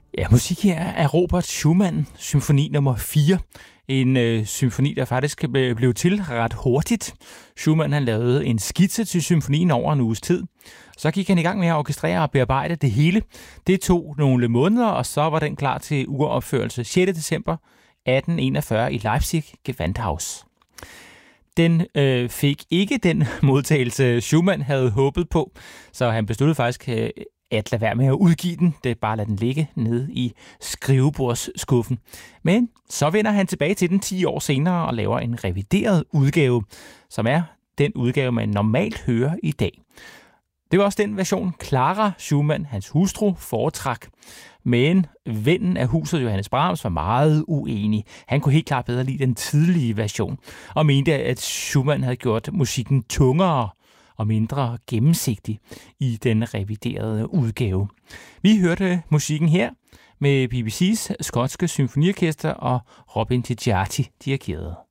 Ja, musik her er Robert Schumann, symfoni nummer 4. En symfoni, der faktisk blev til ret hurtigt. Schumann han lavede en skitse til symfonien over en uges tid. Så gik han i gang med at orkestrere og bearbejde det hele. Det tog nogle måneder, og så var den klar til uropførelse 6. december 1841 i Leipzig Gewandhaus. Den fik ikke den modtagelse, Schumann havde håbet på, så han besluttede faktisk at lade være med at udgive den. Det er bare at lade den ligge nede i skrivebordsskuffen. Men så vender han tilbage til den 10 år senere og laver en revideret udgave, som er den udgave, man normalt hører i dag. Det var også den version, Clara Schumann, hans hustru, foretrak. Men vennen af huset, Johannes Brahms, var meget uenig. Han kunne helt klart bedre lide den tidlige version, og mente, at Schumann havde gjort musikken tungere og mindre gennemsigtig i den reviderede udgave. Vi hørte musikken her med BBC's skotske symfoniorkester og Robin Tigiati dirigerede.